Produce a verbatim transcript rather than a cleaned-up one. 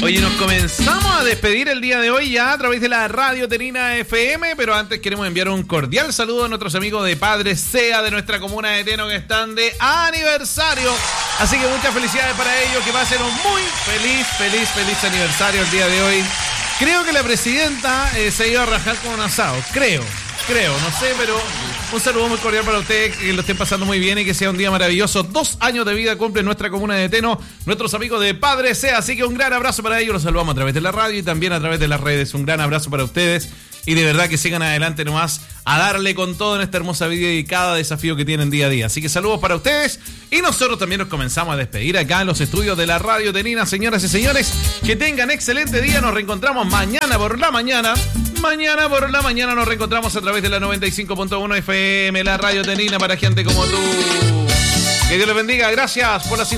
Oye, nos comenzamos a despedir el día de hoy ya a través de la Radio Tenina F M, pero antes queremos enviar un cordial saludo a nuestros amigos de Padre Sea de nuestra comuna de Teno que están de aniversario. Así que muchas felicidades para ellos, que pasen un muy feliz, feliz, feliz aniversario el día de hoy. Creo que la presidenta eh, se iba a rajar con un asado, creo. Creo, no sé, pero un saludo muy cordial para ustedes, que lo estén pasando muy bien y que sea un día maravilloso. Dos años de vida cumple nuestra comuna de Teno, nuestros amigos de Padre Sea, así que un gran abrazo para ellos, los saludamos a través de la radio y también a través de las redes. Un gran abrazo para ustedes y de verdad que sigan adelante nomás a darle con todo en esta hermosa vida y cada desafío que tienen día a día. Así que saludos para ustedes y nosotros también nos comenzamos a despedir acá en los estudios de la Radio Tenina. Señoras y señores, que tengan excelente día, nos reencontramos mañana por la mañana. Mañana por la mañana nos reencontramos a través de la noventa y cinco punto uno F M, la Radio Tenina para gente como tú. Que Dios les bendiga, gracias por la